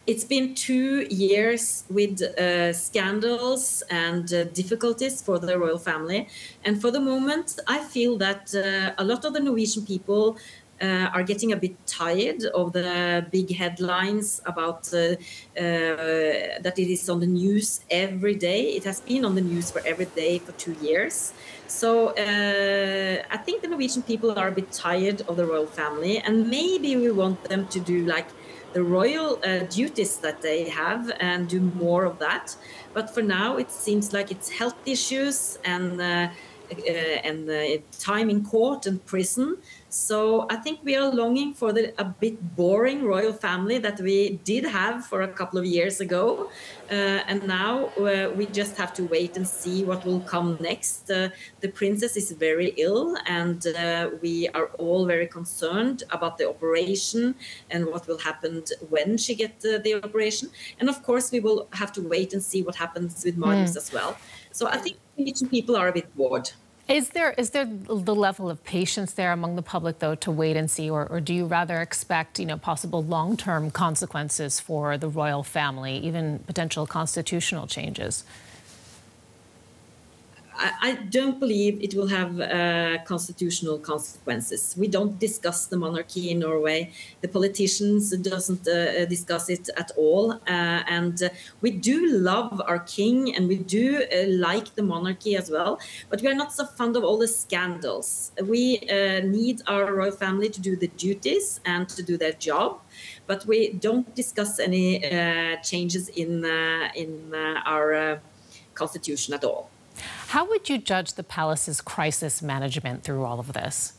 it's been 2 years with scandals and difficulties for the royal family. And for the moment, I feel that a lot of the Norwegian people are getting a bit tired of the big headlines about that it is on the news every day. It has been on the news for every day for 2 years. So I think the Norwegian people are a bit tired of the royal family, and maybe we want them to do like the royal duties that they have and do more of that. But for now, it seems like it's health issues and time in court and prison. So I think we are longing for a bit boring royal family that we did have for a couple of years ago. And now we just have to wait and see what will come next. The princess is very ill, and we are all very concerned about the operation and what will happen when she gets the operation. And of course, we will have to wait and see what happens with Magnus as well. So I think Norwegian people are a bit bored. Is there the level of patience there among the public, though, to wait and see, or do you rather expect, possible long-term consequences for the royal family, even potential constitutional changes? I don't believe it will have constitutional consequences. We don't discuss the monarchy in Norway. The politicians doesn't discuss it at all. And we do love our king, and we do like the monarchy as well. But we are not so fond of all the scandals. We need our royal family to do the duties and to do their job. But we don't discuss any changes in our constitution at all. How would you judge the palace's crisis management through all of this?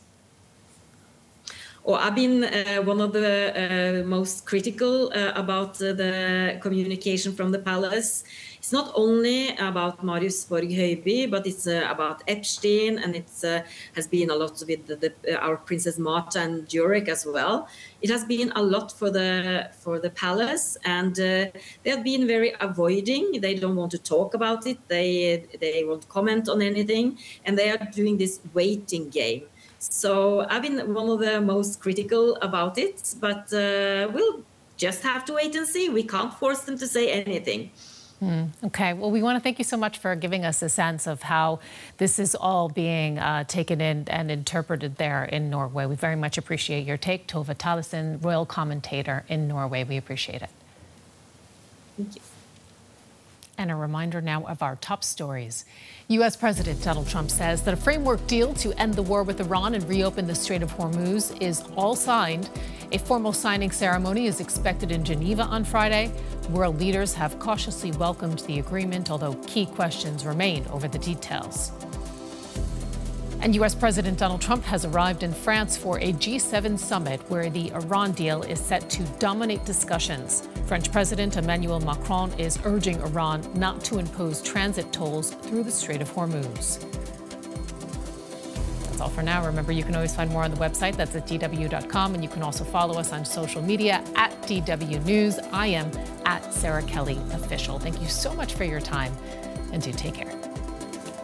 Oh, I've been one of the most critical about the communication from the palace. It's not only about Marius Borg Høiby, but it's about Epstein, and it has been a lot with our Princess Martha and Jurek as well. It has been a lot for the palace, and they have been very avoiding. They don't want to talk about it. They won't comment on anything, and they are doing this waiting game. So I've been one of the most critical about it, but we'll just have to wait and see. We can't force them to say anything. Okay, well, we want to thank you so much for giving us a sense of how this is all being taken in and interpreted there in Norway. We very much appreciate your take. Tove Tallesen, royal commentator in Norway. We appreciate it. Thank you. And a reminder now of our top stories. U.S. President Donald Trump says that a framework deal to end the war with Iran and reopen the Strait of Hormuz is all signed. A formal signing ceremony is expected in Geneva on Friday. World leaders have cautiously welcomed the agreement, although key questions remain over the details. And U.S. President Donald Trump has arrived in France for a G7 summit where the Iran deal is set to dominate discussions. French President Emmanuel Macron is urging Iran not to impose transit tolls through the Strait of Hormuz. That's all for now. Remember, you can always find more on the website. That's at DW.com. And you can also follow us on social media at DW News. I am at Sarah Kelly Official. Thank you so much for your time, and do take care.